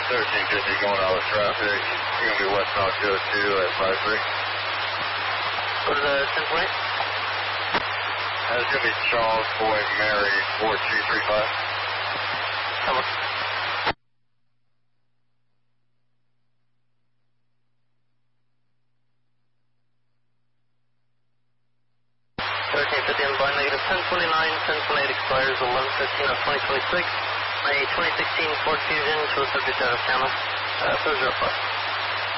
1350 going out with traffic. You're going to be westbound 202 at 53. Go to the 10.8. That's going to be Charles Boy Mary 4235. Come on. 1350 on by negative 1029, 1028 expires 11:15 of 2026. A 2016 Ford Fusion, show subject out of camera. 405.